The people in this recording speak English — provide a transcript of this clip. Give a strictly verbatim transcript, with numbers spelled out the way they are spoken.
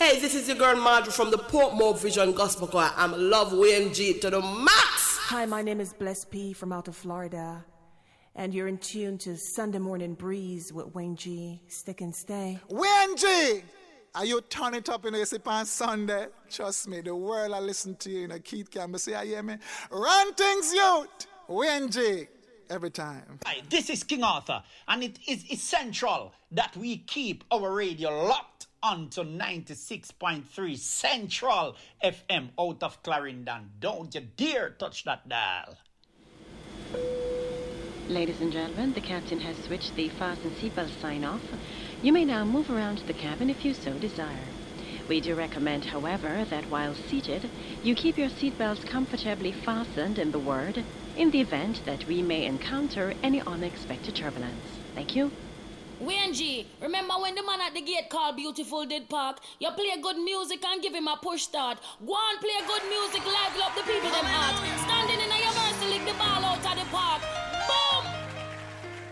Hey, this is your girl Marjorie from the Portmore Vision Gospel Choir. I'm Love Wayne G to the max. Hi, my name is Bless P from out of Florida, and you're in tune to Sunday Morning Breeze with Wayne G. Stick and stay. Wayne G! Are you turn it up in a sip on Sunday? Trust me, the world I listen to you in a Keith Campbell say, I hear me? Run things, youth! Wayne G! Every time. Hi, this is King Arthur, and it is essential that we keep our radio locked onto ninety-six point three Central F M out of Clarendon. Don't you dare touch that dial. Ladies and gentlemen, the captain has switched the fasten seatbelt sign off. You may now move around the cabin if you so desire. We do recommend, however, that while seated, you keep your seatbelts comfortably fastened in the word in the event that we may encounter any unexpected turbulence. Thank you. Wayne G, remember when the man at the gate called Beautiful did park? You play good music and give him a push start. Go on, play good music, liven up the people them heart.